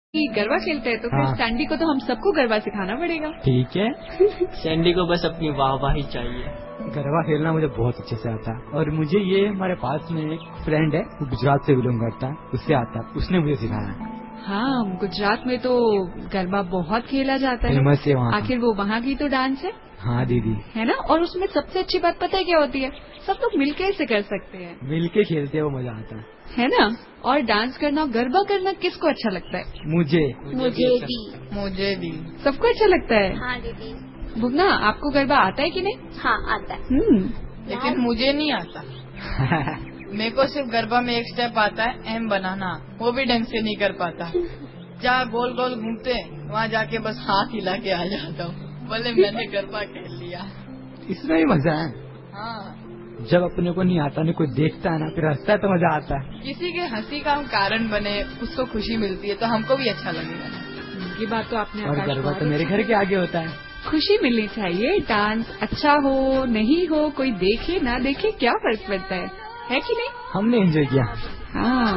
कि गरबा खेलते हैं तो फिर सैंडी को तो हम सबको गरबा सिखाना पड़ेगा। ठीक है। सैंडी को बस अपनी वाहवाही चाहिए। गरबा खेलना मुझे बहुत अच्छे से आता है और मुझे ये हमारे पास में एक फ्रेंड है, वो गुजरात से बिलोंग करता है, उससे आता है, उसने मुझे सिखाया है। हाँ, गुजरात में तो गरबा बहुत खेला जाता है। फेमस है वहाँ। आखिर वो वहाँ की तो डांस है। हाँ दीदी, है ना। और उसमें सबसे अच्छी बात पता है क्या होती है, सब लोग मिलके इसे कर सकते हैं। मिलके खेलते हैं, वो मजा आता है ना। और डांस करना, गरबा करना किसको अच्छा लगता है? मुझे भी। सबको अच्छा लगता है। हाँ दीदी। भुवना, आपको गरबा आता है कि नहीं? हाँ आता है। लेकिन मुझे नहीं आता। मेरे को सिर्फ गरबा में एक स्टेप आता है, एम बनाना, वो भी ढंग से नहीं कर पाता। जहाँ गोल गोल घूमते वहाँ जाके बस हाथ हिला के आ जाता हूँ, बोले मैंने गरबा खेल लिया। इसमें भी मजा है। हाँ, जब अपने को नहीं आता, नहीं कोई देखता है ना, फिर हंसता है तो मजा आता है। किसी के हंसी का हम कारण बने, उसको खुशी मिलती है तो हमको भी अच्छा लगेगा। ये बात तो आपने। और गरबा तो मेरे घर के आगे होता है। खुशी मिलनी चाहिए। डांस अच्छा हो नहीं हो, कोई देखे ना देखे क्या फर्क पड़ता है कि नहीं? हमने एंजॉय किया। हाँ।